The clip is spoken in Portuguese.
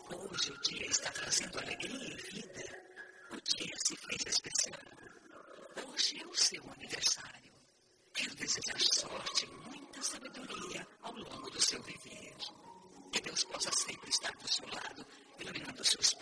Hoje o dia está trazendo alegria e vida. O dia se fez especial. Hoje é o seu aniversário. Quero desejar sorte e muita sabedoria ao longo do seu viver. Que Deus possa sempre estar do seu lado, iluminando os seus